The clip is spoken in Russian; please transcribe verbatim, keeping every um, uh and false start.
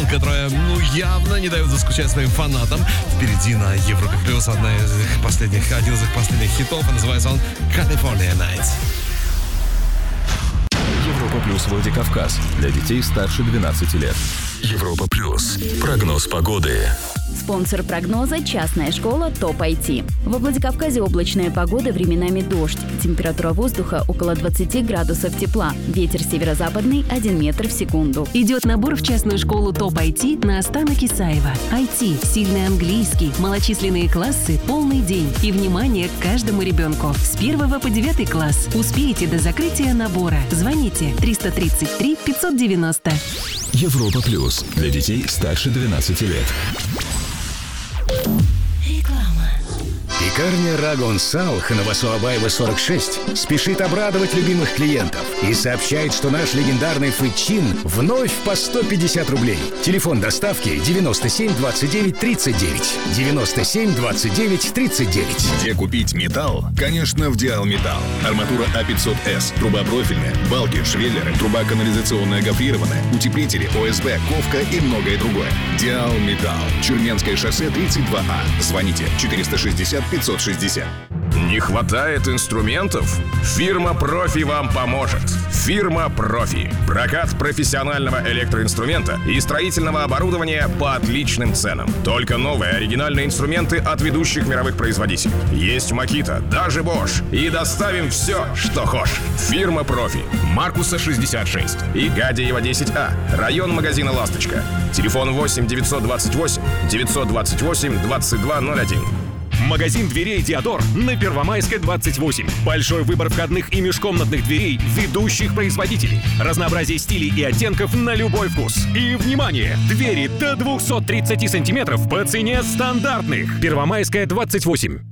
которая, ну, явно не дает заскучать своим фанатам. Впереди на Европе Плюс одна из их последних, один из их последних хитов, и называется он «California Nights». Европа Плюс Владикавказ. Для детей старше двенадцати лет. Европа Плюс. Прогноз погоды. Спонсор прогноза – частная школа ТОП ай ти. Во Владикавказе облачная погода, временами дождь. Температура воздуха около двадцати градусов тепла. Ветер северо-западный один метр в секунду. Идет набор в частную школу ТОП ай ти на Астана Кисаева. ай ти, сильный английский, малочисленные классы, полный день. И внимание к каждому ребенку. С первого по девятый класс. Успеете до закрытия набора. Звоните триста тридцать три пятьсот девяносто. Европа Плюс. Для детей старше двенадцати лет. Реклама. Пекарня Рагон Салх на Басуабаева сорок шесть спешит обрадовать любимых клиентов и сообщает, что наш легендарный фычин вновь по сто пятьдесят рублей. Телефон доставки девяносто семь двадцать девять тридцать девять. девяносто семь двадцать девять тридцать девять. Где купить металл? Конечно, в Диал Металл. Арматура А пятьсот эс, труба профильная, балки, швеллеры, труба канализационная гофрированная, утеплители, ОСБ, ковка и многое другое. Диал Металл. Чурменское шоссе тридцать два А. Звоните четыреста шестьдесят пятьсот шестьдесят. Не хватает инструментов? Фирма «Профи» вам поможет. Фирма «Профи». Прокат профессионального электроинструмента и строительного оборудования по отличным ценам. Только новые оригинальные инструменты от ведущих мировых производителей. Есть Makita, даже Bosch. И доставим все, что хочешь. Фирма «Профи». Маркуса шестьдесят шесть и Гадеева десять А. Район магазина «Ласточка». Телефон восемь девятьсот двадцать восемь девятьсот двадцать восемь двадцать два ноль один. Магазин дверей «Диодор» на Первомайской, двадцать восемь. Большой выбор входных и межкомнатных дверей ведущих производителей. Разнообразие стилей и оттенков на любой вкус. И, внимание! Двери до двухсот тридцати сантиметров по цене стандартных. Первомайская, двадцать восемь.